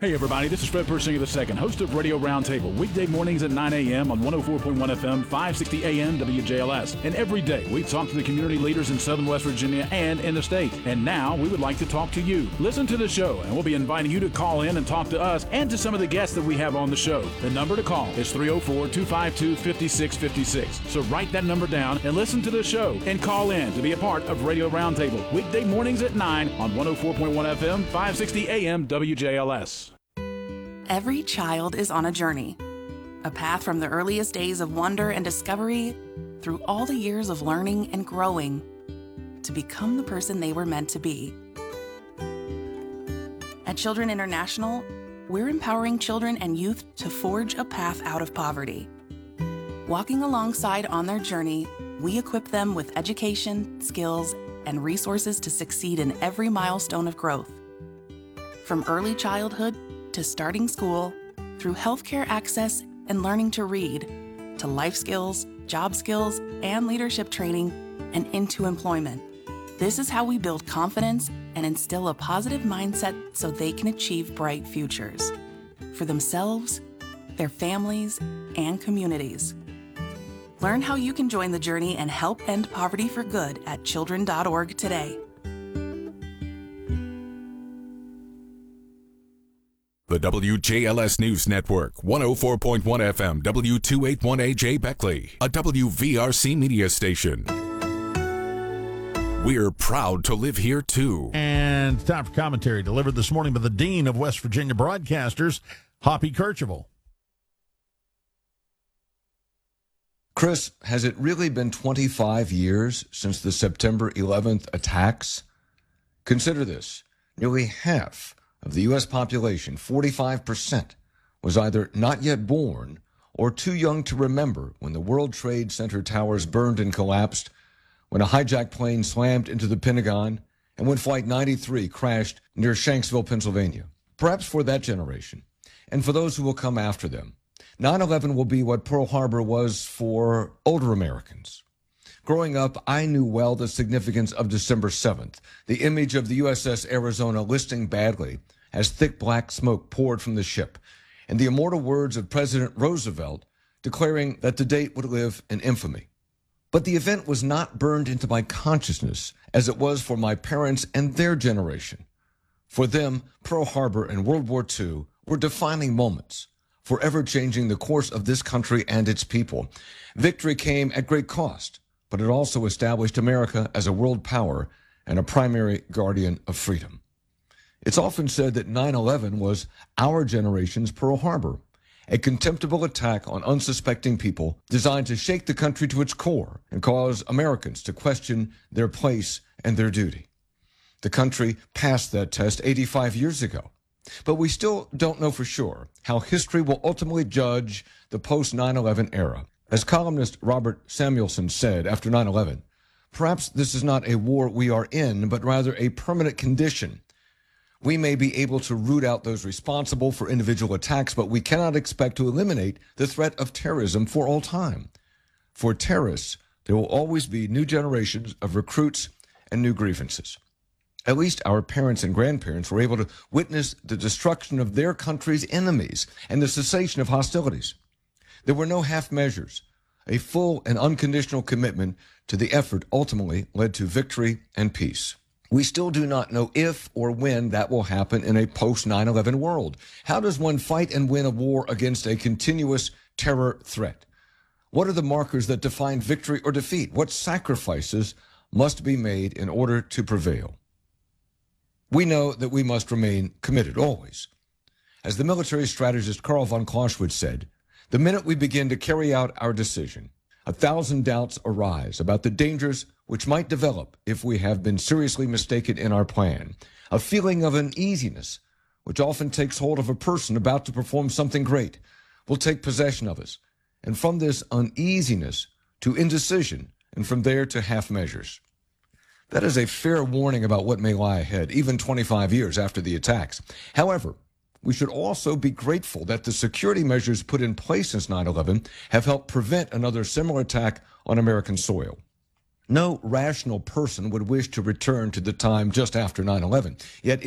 Hey everybody, this is Fred Persinger II, host of Radio Roundtable, weekday mornings at 9 a.m. on 104.1 FM, 560 AM WJLS. And every day we talk to the community leaders in Southern West Virginia and in the state. And now we would like to talk to you. Listen to the show, and we'll be inviting you to call in and talk to us and to some of the guests that we have on the show. The number to call is 304-252-5656. So write that number down and listen to the show and call in to be a part of Radio Roundtable, weekday mornings at 9 on 104.1 FM, 560 AM WJLS. Every child is on a journey, a path from the earliest days of wonder and discovery through all the years of learning and growing to become the person they were meant to be. At Children International, we're empowering children and youth to forge a path out of poverty. Walking alongside on their journey, we equip them with education, skills, and resources to succeed in every milestone of growth. From early childhood to starting school, through healthcare access and learning to read, to life skills, job skills, and leadership training, and into employment. This is how we build confidence and instill a positive mindset so they can achieve bright futures for themselves, their families, and communities. Learn how you can join the journey and help end poverty for good at children.org today. The WJLS News Network, 104.1 FM, W281AJ Beckley, a WVRC media station. We're proud to live here, too. And time for commentary delivered this morning by the Dean of West Virginia Broadcasters, Hoppy Kercheval. Chris, has it really been 25 years since the September 11th attacks? Consider this. Nearly half of the U.S. population, 45%, was either not yet born or too young to remember when the World Trade Center towers burned and collapsed, when a hijacked plane slammed into the Pentagon, and when Flight 93 crashed near Shanksville, Pennsylvania. Perhaps for that generation, and for those who will come after them, 9/11 will be what Pearl Harbor was for older Americans. Growing up, I knew well the significance of December 7th, the image of the USS Arizona listing badly as thick black smoke poured from the ship, and the immortal words of President Roosevelt declaring that the date would live in infamy. But the event was not burned into my consciousness as it was for my parents and their generation. For them, Pearl Harbor and World War II were defining moments, forever changing the course of this country and its people. Victory came at great cost, but it also established America as a world power and a primary guardian of freedom. It's often said that 9/11 was our generation's Pearl Harbor, a contemptible attack on unsuspecting people designed to shake the country to its core and cause Americans to question their place and their duty. The country passed that test 85 years ago, but we still don't know for sure how history will ultimately judge the post-9/11 era. As columnist Robert Samuelson said after 9/11, perhaps this is not a war we are in, but rather a permanent condition. We may be able to root out those responsible for individual attacks, but we cannot expect to eliminate the threat of terrorism for all time. For terrorists, there will always be new generations of recruits and new grievances. At least our parents and grandparents were able to witness the destruction of their country's enemies and the cessation of hostilities. There were no half measures. A full and unconditional commitment to the effort ultimately led to victory and peace. We still do not know if or when that will happen in a post-9/11 world. How does one fight and win a war against a continuous terror threat? What are the markers that define victory or defeat? What sacrifices must be made in order to prevail? We know that we must remain committed always. As the military strategist Karl von Clausewitz said, the minute we begin to carry out our decision, 1,000 doubts arise about the dangers which might develop if we have been seriously mistaken in our plan. A feeling of uneasiness, which often takes hold of a person about to perform something great, will take possession of us. And from this uneasiness to indecision, and from there to half measures. That is a fair warning about what may lie ahead, even 25 years after the attacks. However, we should also be grateful that the security measures put in place since 9/11 have helped prevent another similar attack on American soil. No rational person would wish to return to the time just after 9/11, yet